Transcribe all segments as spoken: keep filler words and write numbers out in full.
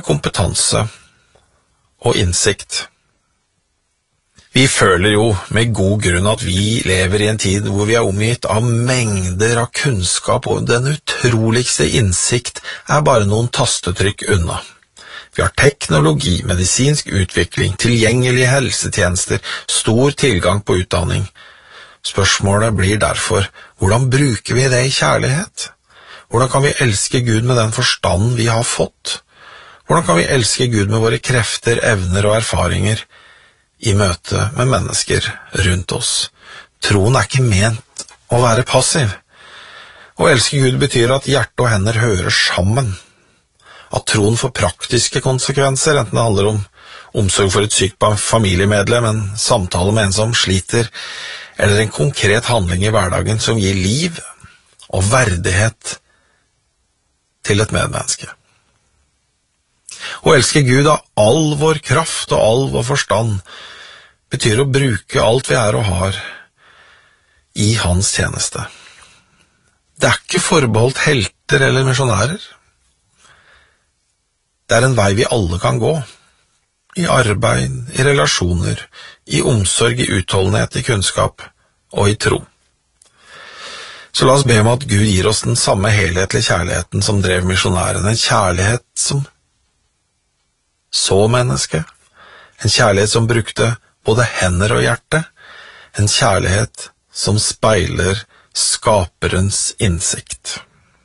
kompetanse og innsikt. Vi føler jo med god grunn at vi lever i en tid hvor vi er omgitt av mengder av kunnskap, og den utroligste innsikt er bare noen tastetrykk unna. Vi har teknologi, medisinsk utvikling, tilgjengelige helsetjenester, stor tilgang på utdanning. Spørsmålet blir derfor, hvordan bruker vi det i kjærlighet? Hvordan kan vi elske Gud med den forstand vi har fått? Hvordan kan vi elske Gud med våre krefter, evner og erfaringer i møte med mennesker rundt oss? Troen er ikke ment å være passiv. Å elske Gud betyr at hjerte og hender hører sammen. At troen får praktiske konsekvenser, enten det handler om omsorg for et sykt familiemedlem, en samtale med en som sliter, eller en konkret handling i hverdagen som gir liv og verdighet til et medmenneske. Å elske Gud av all vår kraft og all vår forstand betyr å bruke alt vi er og har i hans tjeneste. Det er ikke forbeholdt helter eller misjonærer. Det er en vei vi alle kan gå, i arbeid, i relasjoner, i omsorg, i utholdenhet, i kunnskap og i tro. Så la oss be om at Gud gir oss den samme helhetlige kjærligheten som drev misjonæren, en kjærlighet som så mennesket, en kjærlighet som brukte både hender og hjerte, en kjærlighet som speiler skaperens innsikt.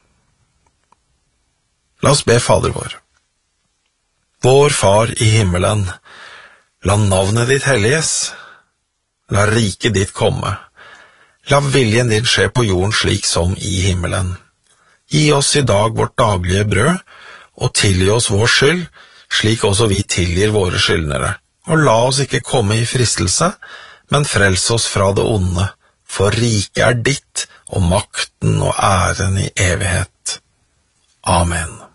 La oss be Fader vår. Vår Far i himmelen, la navnet ditt helliges, la riket ditt komme, la viljen din skje på jorden slik som i himmelen. Gi oss i dag vårt daglige brød, og tilgi oss vår skyld, slik også vi tilgir våre skyldnere. Og la oss ikke komme i fristelse, men frels oss fra det onde, for riket er ditt, og makten og æren i evighet. Amen.